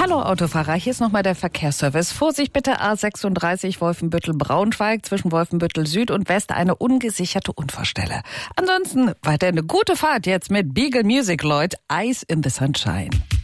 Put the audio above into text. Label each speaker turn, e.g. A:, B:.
A: Hallo Autofahrer, hier ist nochmal der Verkehrsservice. Vorsicht bitte, A36 Wolfenbüttel-Braunschweig, zwischen Wolfenbüttel Süd und West eine ungesicherte Unfallstelle. Ansonsten weiter eine gute Fahrt jetzt mit Beagle Music, Leute. Ice in the Sunshine.